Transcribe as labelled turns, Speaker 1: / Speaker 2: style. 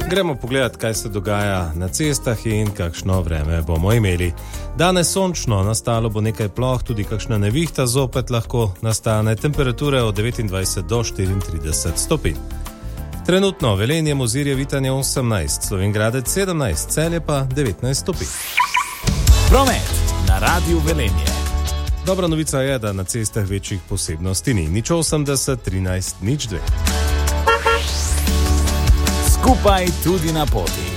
Speaker 1: Gremo pogledat, kaj se dogaja na cestah in kakšno vreme bomo imeli. Danes sončno, nastalo bo nekaj ploh, tudi kakšna nevihta zopet lahko nastane, temperature od 29 do 34 stopinj. Trenutno Velenje, Mozirje, Vitanje 18, Slovenj Gradec 17, Celje pa 19 stopinj.
Speaker 2: Promet na Radiu Velenje.
Speaker 1: Dobra novica je, da na cestah večjih posebnosti ni. Nič 80, 13, nič 2.
Speaker 2: Skupaj tudi na poti.